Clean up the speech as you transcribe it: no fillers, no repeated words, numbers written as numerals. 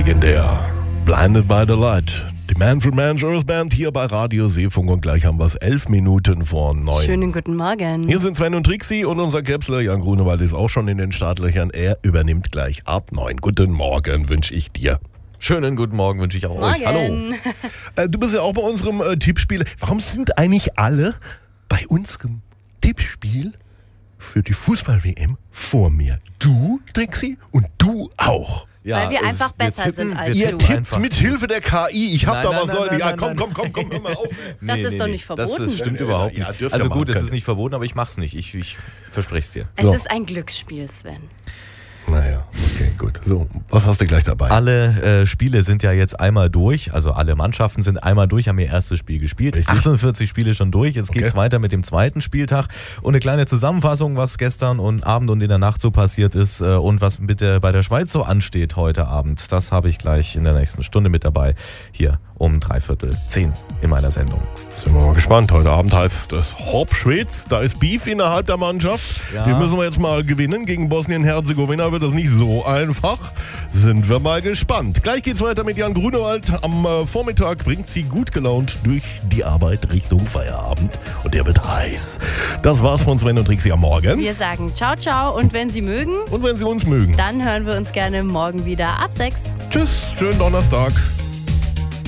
Legendär. Blinded by the Light. Die Manfred Mann's Earth Band hier bei Radio Seefunk und gleich haben wir es 11 Minuten vor 9. Schönen guten Morgen. Hier sind Sven und Trixi und unser Käpsler Jan Grunewald ist auch schon in den Startlöchern. Er übernimmt gleich ab 9. Guten Morgen wünsche ich dir. Schönen guten Morgen wünsche ich auch euch. Hallo. Du bist ja auch bei unserem Tippspiel. Warum sind eigentlich alle bei unserem Tippspiel für die Fußball-WM vor mir? Du, Trixi, und du auch. Ja, weil wir einfach besser sind als ihr du. tippt mit Hilfe der KI. Ich hab da was Leute. Ja, komm, hör mal auf. Das ist doch nicht verboten. Das stimmt überhaupt nicht. Ja, also gut, es ist nicht verboten, aber ich mach's nicht. Ich verspreche es dir. Es ist ein Glücksspiel, Sven. Naja, okay, gut. So, was hast du gleich dabei? Alle Spiele sind ja jetzt einmal durch, also alle Mannschaften sind einmal durch, haben ihr erstes Spiel gespielt. Richtig. 48 Spiele schon durch, jetzt geht's weiter mit dem zweiten Spieltag. Und eine kleine Zusammenfassung, was gestern und Abend und in der Nacht so passiert ist und was bei der Schweiz so ansteht heute Abend, das habe ich gleich in der nächsten Stunde mit dabei, hier um 9:45 in meiner Sendung. Sind wir mal gespannt. Heute Abend heißt es Hop-Schweiz. Da ist Beef innerhalb der Mannschaft. Ja. Die müssen wir jetzt mal gewinnen. Gegen Bosnien-Herzegowina wird das nicht so einfach. Sind wir mal gespannt. Gleich geht's weiter mit Jan Grunewald. Am Vormittag bringt sie gut gelaunt durch die Arbeit Richtung Feierabend. Und der wird heiß. Das war's von Sven und Trixi am Morgen. Wir sagen ciao, ciao und wenn Sie mögen, Und wenn Sie uns mögen. dann hören wir uns gerne morgen wieder ab 6. Tschüss, schönen Donnerstag.